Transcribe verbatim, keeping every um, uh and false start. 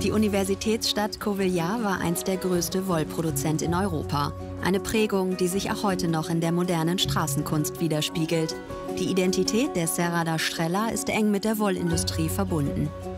Die Universitätsstadt Covilhã war einst der größte Wollproduzent in Europa. Eine Prägung, die sich auch heute noch in der modernen Straßenkunst widerspiegelt. Die Identität der Serra da Estrela ist eng mit der Wollindustrie verbunden.